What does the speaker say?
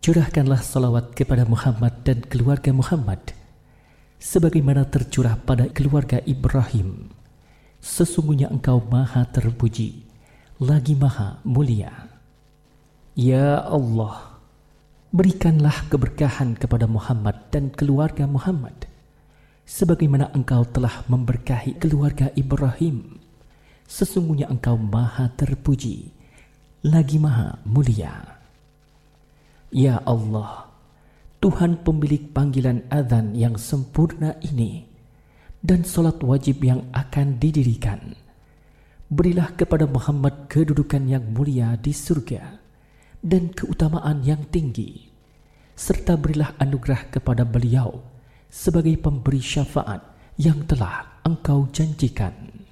Curahkanlah salawat kepada Muhammad dan keluarga Muhammad, sebagaimana tercurah pada keluarga Ibrahim. Sesungguhnya Engkau Maha terpuji, lagi Maha mulia. Ya Allah, berikanlah keberkahan kepada Muhammad dan keluarga Muhammad, sebagaimana Engkau telah memberkahi keluarga Ibrahim. Sesungguhnya Engkau Maha terpuji, lagi Maha mulia. Ya Allah, Tuhan pemilik panggilan azan yang sempurna ini dan salat wajib yang akan didirikan, berilah kepada Muhammad kedudukan yang mulia di surga dan keutamaan yang tinggi, serta berilah anugerah kepada beliau sebagai pemberi syafaat yang telah Engkau janjikan.